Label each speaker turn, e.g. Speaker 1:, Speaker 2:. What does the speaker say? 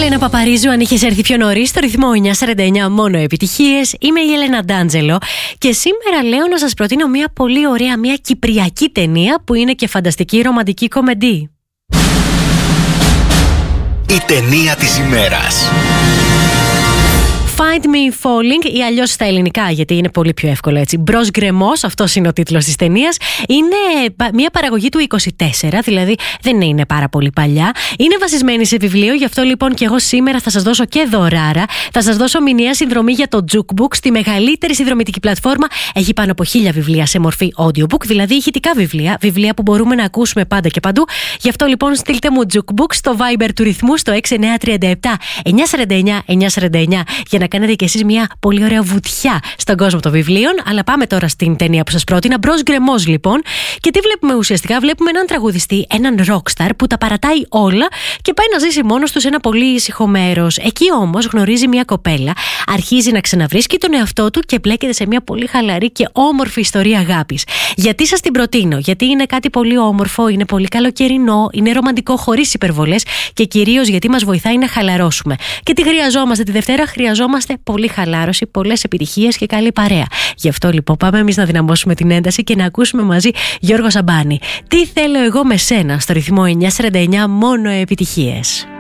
Speaker 1: Έλενα Παπαρίζου, αν είχες έρθει πιο νωρίς, στο ρυθμό 949 μόνο επιτυχίες. Είμαι η Έλενα Ντάντζελο και σήμερα λέω να σας προτείνω μια πολύ ωραία, μια κυπριακή ταινία που είναι και φανταστική ρομαντική κομμεντή.
Speaker 2: Η ταινία της ημέρας.
Speaker 1: Find Me Falling, ή αλλιώς στα ελληνικά, γιατί είναι πολύ πιο εύκολο έτσι. Μπρος γκρεμός, αυτός είναι ο τίτλος της ταινίας. Είναι μια παραγωγή του 24, δηλαδή δεν είναι πάρα πολύ παλιά. Είναι βασισμένη σε βιβλίο, γι' αυτό λοιπόν και εγώ σήμερα θα σας δώσω και δωράρα. Θα σας δώσω μηνιαία συνδρομή για το Jukebook, στη μεγαλύτερη συνδρομητική πλατφόρμα. Έχει πάνω από 1000 βιβλία σε μορφή audiobook, δηλαδή ηχητικά βιβλία, βιβλία που μπορούμε να ακούσουμε πάντα και παντού. Γι' αυτό λοιπόν στείλτε μου Jukebook στο Viber του ρυθμού στο 6937 949 949 για να κάνετε και εσείς μια πολύ ωραία βουτιά στον κόσμο των βιβλίων. Αλλά πάμε τώρα στην ταινία που σας πρότεινα. Μπρος γκρεμός λοιπόν. Και τι βλέπουμε ουσιαστικά? Βλέπουμε έναν τραγουδιστή, έναν rockstar που τα παρατάει όλα και πάει να ζήσει μόνος του σε ένα πολύ ήσυχο μέρος. Εκεί όμως γνωρίζει μια κοπέλα, αρχίζει να ξαναβρίσκει τον εαυτό του και μπλέκεται σε μια πολύ χαλαρή και όμορφη ιστορία αγάπης. Γιατί σας την προτείνω? Γιατί είναι κάτι πολύ όμορφο, είναι πολύ καλοκαιρινό, είναι ρομαντικό χωρίς υπερβολές και κυρίως γιατί μας βοηθάει να χαλαρώσουμε. Και τι χρειαζόμαστε τη Δευτέρα? Χρειαζόμαστε πολύ χαλάρωση, πολλές επιτυχίες και καλή παρέα. Γι' αυτό λοιπόν πάμε εμείς να δυναμώσουμε την ένταση και να ακούσουμε μαζί Γιώργο Σαμπάνη. Τι θέλω εγώ με σένα, στο ρυθμό 949 μόνο επιτυχίες.